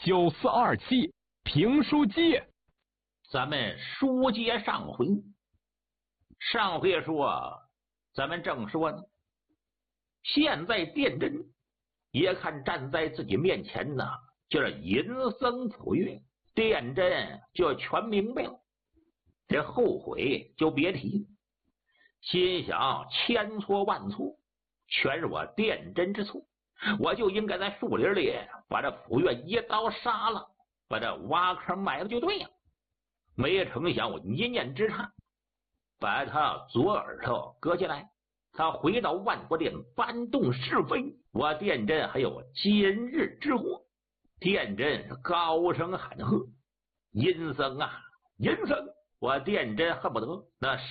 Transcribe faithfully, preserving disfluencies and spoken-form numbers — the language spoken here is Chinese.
九四二七评书界， 咱们书接上回，上回说咱们正说呢，现在殿真也看站在自己面前呢，就是银僧普月，殿真就全明白了，这后悔就别提，心想千错万错，全是我殿真之错，我就应该在树林里把这普月一刀杀了，把这挖坑埋了就对了。没成想我一念之差，把他左耳朵割下来，他回到万国殿搬动是非，我殿真还有今日之祸。殿真高声喊喝：阴僧啊，阴僧！我殿真恨不得那